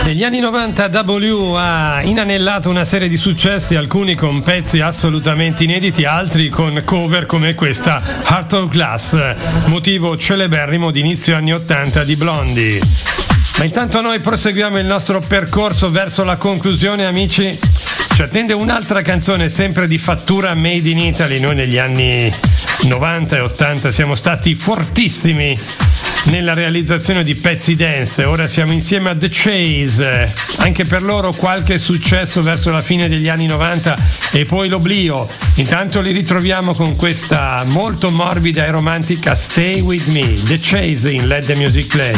Negli anni 90 W ha inanellato una serie di successi, alcuni con pezzi assolutamente inediti, altri con cover come questa Heart of Glass, motivo celeberrimo di inizio anni 80 di Blondie. Ma intanto noi proseguiamo il nostro percorso verso la conclusione, amici. Ci attende un'altra canzone sempre di fattura made in Italy. Noi negli anni 90 e 80 siamo stati fortissimi nella realizzazione di pezzi dance. Ora siamo insieme a The Chase, anche per loro qualche successo verso la fine degli anni 90 e poi l'oblio. Intanto li ritroviamo con questa molto morbida e romantica Stay With Me, The Chase in Let the Music Play.